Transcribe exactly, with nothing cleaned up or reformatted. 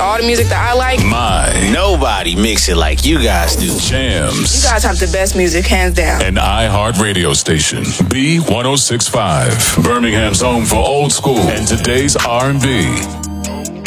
all the music that I like. My. Nobody mix it like you guys do. Jams. You guys have the best music, hands down. An iHeart radio station. B one oh six point five. Birmingham's home for old school and today's R and B.